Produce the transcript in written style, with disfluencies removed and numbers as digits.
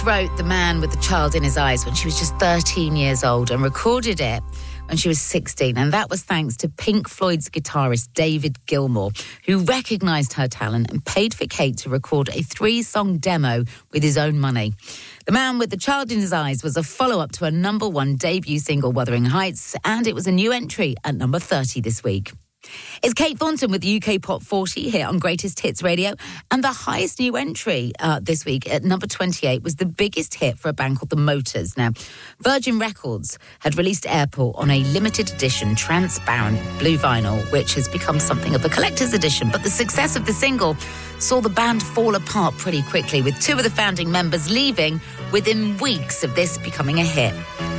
Wrote The Man with the Child in His Eyes when she was just 13 years old and recorded it when she was 16. And that was thanks to Pink Floyd's guitarist David Gilmour, who recognised her talent and paid for Kate to record a 3-song demo with his own money. The Man with the Child in His Eyes was a follow-up to her number 1 debut single, Wuthering Heights, and it was a new entry at number 30 this week. It's Kate Thornton with the UK Pop 40 here on Greatest Hits Radio, and the highest new entry this week at number 28 was the biggest hit for a band called The Motors. Now, Virgin Records had released Airport on a limited edition transparent blue vinyl, which has become something of a collector's edition, but the success of the single saw the band fall apart pretty quickly, with 2 of the founding members leaving within weeks of this becoming a hit.